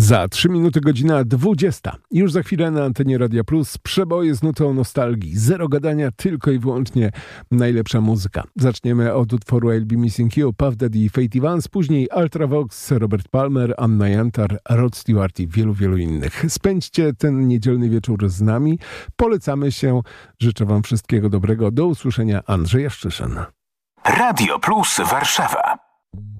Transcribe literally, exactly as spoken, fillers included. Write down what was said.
Za trzy minuty godzina dwudziesta. Już za chwilę na antenie Radia Plus przeboje z nutą nostalgii. Zero gadania, tylko i wyłącznie najlepsza muzyka. Zaczniemy od utworu I'll Be Missing You, Puff Daddy i Faith Evans, później Ultravox, Robert Palmer, Anna Jantar, Rod Stewart i wielu, wielu innych. Spędźcie ten niedzielny wieczór z nami. Polecamy się. Życzę wam wszystkiego dobrego. Do usłyszenia. Andrzej Jaszczyszyn. Radio Plus Warszawa.